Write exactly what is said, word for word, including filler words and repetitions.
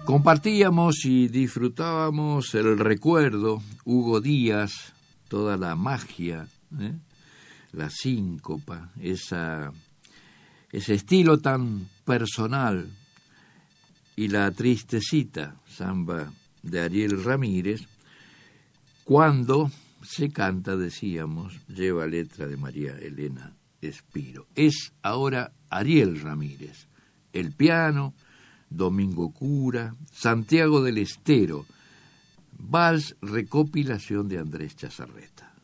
Compartíamos y disfrutábamos el recuerdo, Hugo Díaz, toda la magia, ¿eh? La síncopa, esa, ese estilo tan personal, y la tristecita, samba de Ariel Ramírez, cuando se canta, decíamos, lleva letra de María Elena Espiro. Es ahora Ariel Ramírez, el piano, Domingo Cura, Santiago del Estero, vals recopilación de Andrés Chazarreta.